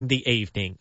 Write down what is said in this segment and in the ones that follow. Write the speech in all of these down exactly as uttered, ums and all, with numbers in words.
the evening.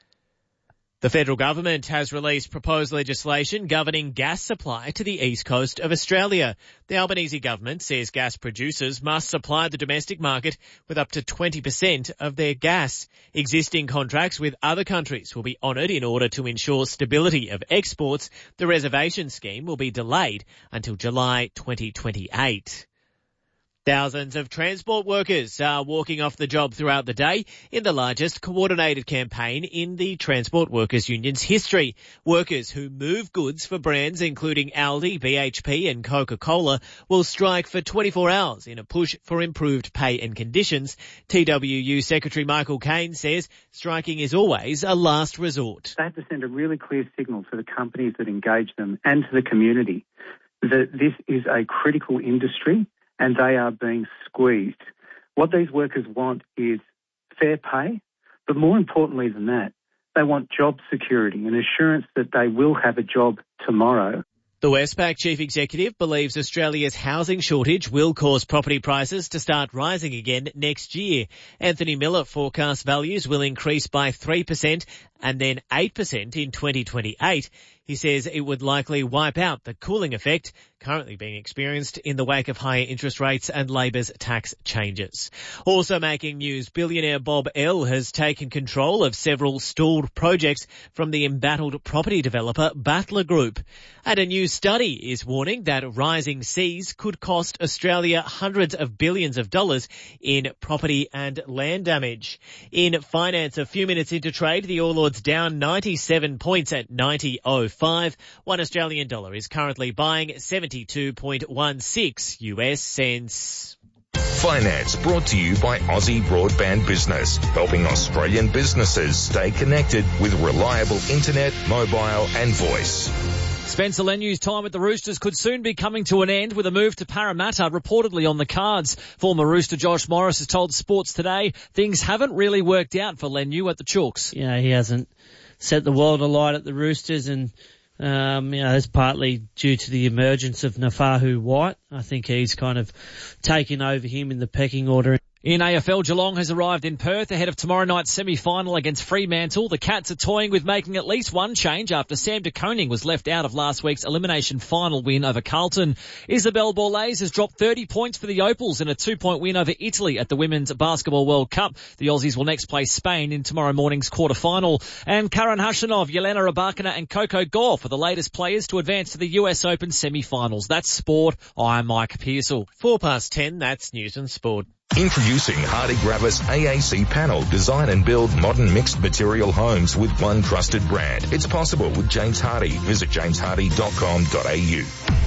The federal government has released proposed legislation governing gas supply to the east coast of Australia. The Albanese government says gas producers must supply the domestic market with up to twenty percent of their gas. Existing contracts with other countries will be honoured in order to ensure stability of exports. The reservation scheme will be delayed until July twenty twenty-eight. Thousands of transport workers are walking off the job throughout the day in the largest coordinated campaign in the Transport Workers Union's history. Workers who move goods for brands including Aldi, B H P and Coca-Cola will strike for twenty-four hours in a push for improved pay and conditions. T W U Secretary Michael Caine says striking is always a last resort. They have to send a really clear signal to the companies that engage them and to the community that this is a critical industry and they are being squeezed. What these workers want is fair pay, but more importantly than that, they want job security and assurance that they will have a job tomorrow. The Westpac chief executive believes Australia's housing shortage will cause property prices to start rising again next year. Anthony Miller forecasts values will increase by three percent and then eight percent in twenty twenty-eight. He says it would likely wipe out the cooling effect currently being experienced in the wake of higher interest rates and Labor's tax changes. Also making news, billionaire Bob L has taken control of several stalled projects from the embattled property developer Battler Group. And a new study is warning that rising seas could cost Australia hundreds of billions of dollars in property and land damage. In finance, a few minutes into trade, the All Ords down ninety-seven points at ninety oh five. One Australian dollar is currently buying seventy-two point one six U S cents. Finance brought to you by Aussie Broadband Business, helping Australian businesses stay connected with reliable internet, mobile and voice. Spencer Lenu's time at the Roosters could soon be coming to an end with a move to Parramatta reportedly on the cards. Former Rooster Josh Morris has told Sports Today things haven't really worked out for Lenu at the Chooks. You know, he hasn't set the world alight at the Roosters, and um, you know, that's partly due to the emergence of Nafahu White. I think he's kind of taken over him in the pecking order. In A F L, Geelong has arrived in Perth ahead of tomorrow night's semi-final against Fremantle. The Cats are toying with making at least one change after Sam de Koning was left out of last week's elimination final win over Carlton. Isabelle Borlase has dropped thirty points for the Opals in a two-point win over Italy at the Women's Basketball World Cup. The Aussies will next play Spain in tomorrow morning's quarter-final. And Karen Khachanov, Yelena Rybakina and Coco Gauff are the latest players to advance to the U S Open semi-finals. That's sport. I'm Mike Pearsall. Four past ten, that's news and sport. Introducing Hardy Gravis A A C Panel. Design and build modern mixed material homes with one trusted brand. It's possible with James Hardy. Visit james hardy dot com dot a u.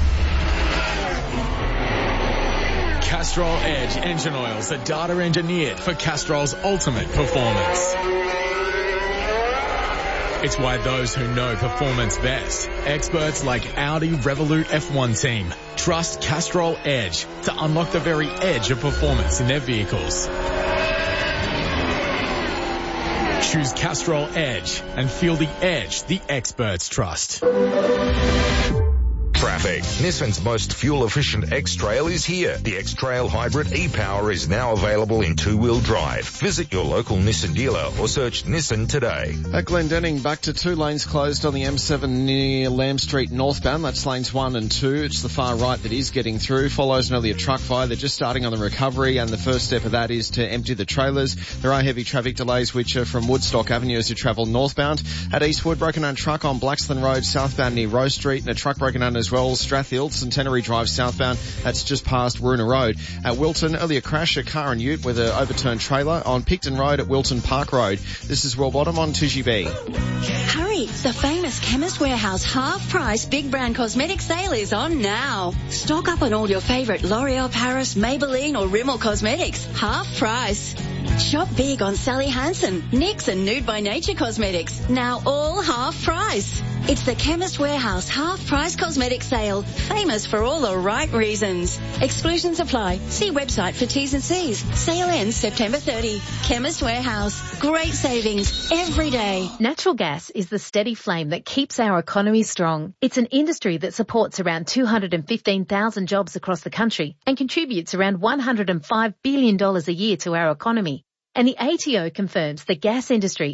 Castrol Edge engine oils are data engineered for Castrol's ultimate performance. It's why those who know performance best, experts like Audi Revolut F one team, trust Castrol Edge to unlock the very edge of performance in their vehicles. Choose Castrol Edge and feel the edge the experts trust. Traffic. Nissan's most fuel-efficient X-Trail is here. The X-Trail Hybrid e-Power is now available in two-wheel drive. Visit your local Nissan dealer or search Nissan today. At Glendenning, back to two lanes closed on the M seven near Lamb Street northbound. That's lanes one and two. It's the far right that is getting through. Follows an earlier truck fire. They're just starting on the recovery, and the first step of that is to empty the trailers. There are heavy traffic delays which are from Woodstock Avenue as you travel northbound. At Eastwood, broken down truck on Blaxland Road southbound near Rose Street, and a truck broken down as well, Strathill, Centenary Drive southbound. That's just past Waruna Road. At Wilton, earlier crash, a car and ute with an overturned trailer on Picton Road at Wilton Park Road. This is Will Bottom on two G B. Hurry, the famous Chemist Warehouse half-price big brand cosmetic sale is on now. Stock up on all your favourite L'Oreal Paris, Maybelline or Rimmel cosmetics. Half price. Shop big on Sally Hansen, NYX and Nude by Nature cosmetics. Now all half price. It's the Chemist Warehouse half-price cosmetic sale, famous for all the right reasons. Exclusions apply. See website for T's and C's. Sale ends September thirtieth. Chemist Warehouse. Great savings every day. Natural gas is the steady flame that keeps our economy strong. It's an industry that supports around two hundred fifteen thousand jobs across the country and contributes around one hundred five billion dollars a year to our economy. And the A T O confirms the gas industry